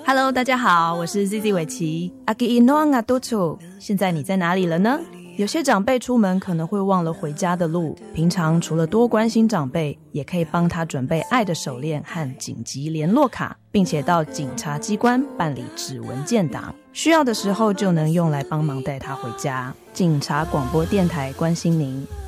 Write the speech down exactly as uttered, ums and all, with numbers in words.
Hello， 大家好，我是 Z Z 伟琪。阿基伊诺阿多楚，现在你在哪里了呢？有些长辈出门可能会忘了回家的路，平常除了多关心长辈，也可以帮他准备爱的手链和紧急联络卡，并且到警察机关办理指纹建档，需要的时候就能用来帮忙带他回家。警察广播电台关心您。